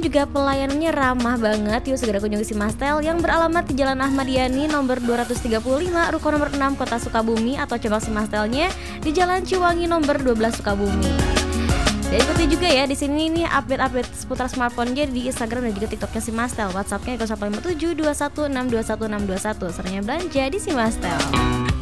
juga pelayanannya ramah banget. Yuk segera kunjungi Simastel yang beralamat di Jalan Ahmad Yani nomor 235, Ruko nomor 6, Kota Sukabumi, atau cabang Simastelnya di Jalan Ciwangi nomor 12, Sukabumi. Dan ikuti juga ya di sini nih update-update seputar smartphone-nya di Instagram dan juga TikTok-nya Simastel. WhatsApp-nya 0857 21 621 621. Seringnya belanja di Simastel.